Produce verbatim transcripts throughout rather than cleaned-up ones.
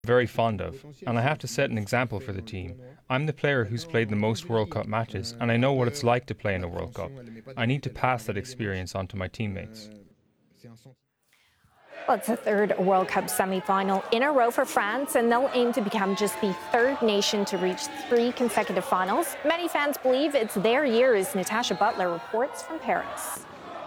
Very fond of, and I have to set an example for the team. I'm the player who's played the most World Cup matches, and I know what it's like to play in a World Cup. I need to pass that experience on to my teammates. Well, it's the third World Cup semi-final in a row for France, and they'll aim to become just the third nation to reach three consecutive finals. Many fans believe it's their year, as Natasha Butler reports from Paris.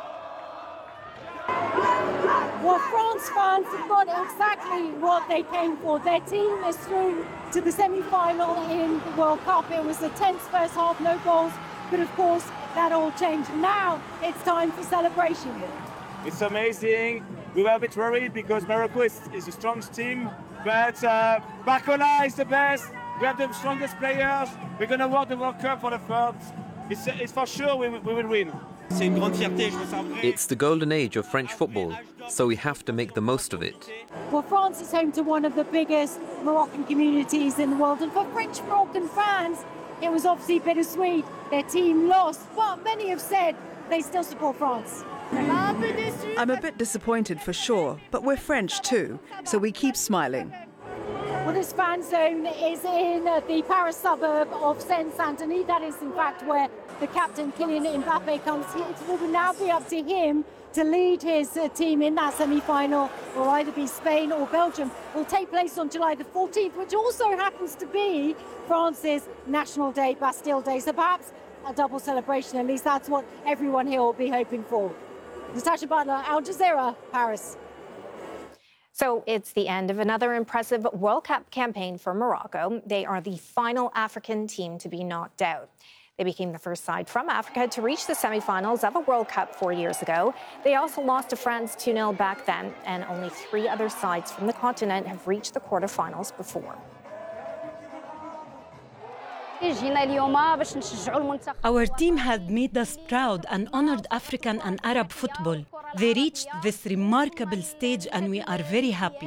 Well, France fans have got exactly what they came for. Their team is through to the semi-final in the World Cup. It was a tense first half, no goals, but of course that all changed. Now it's time for celebration. It's amazing. We were a bit worried because Morocco is, is the strongest team, but uh, Barcola is the best. We have the strongest players. We're going to win the World Cup for the third. It's, it's for sure we, we will win. It's the golden age of French football, so we have to make the most of it. Well, France is home to one of the biggest Moroccan communities in the world, and for French Moroccan fans, it was obviously bittersweet. Their team lost, but many have said they still support France. I'm a bit disappointed for sure, but we're French too, so we keep smiling. Well, this fan zone is in the Paris suburb of Seine-Saint-Denis. That is, in fact, where the captain, Kylian Mbappe, comes. It will now be up to him to lead his uh, team in that semi-final. It will either be Spain or Belgium. It will take place on July the fourteenth, which also happens to be France's National Day, Bastille Day. So perhaps a double celebration. At least that's what everyone here will be hoping for. Natasha Butler, Al Jazeera, Paris. So it's the end of another impressive World Cup campaign for Morocco. They are the final African team to be knocked out. They became the first side from Africa to reach the semi-finals of a World Cup four years ago. They also lost to France two nil back then, and only three other sides from the continent have reached the quarterfinals before. Our team had made us proud and honored African and Arab football. They reached this remarkable stage and we are very happy.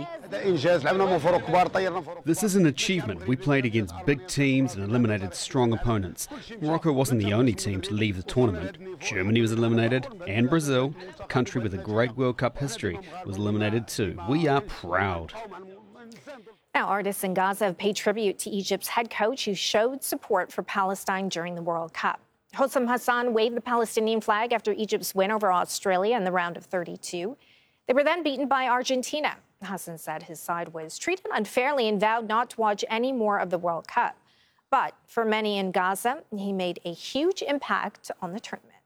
This is an achievement. We played against big teams and eliminated strong opponents. Morocco wasn't the only team to leave the tournament. Germany was eliminated, and Brazil, a country with a great World Cup history, was eliminated too. We are proud. Now, artists in Gaza have paid tribute to Egypt's head coach, who showed support for Palestine during the World Cup. Hossam Hassan waved the Palestinian flag after Egypt's win over Australia in the round of thirty-two. They were then beaten by Argentina. Hassan said his side was treated unfairly and vowed not to watch any more of the World Cup. But for many in Gaza, he made a huge impact on the tournament.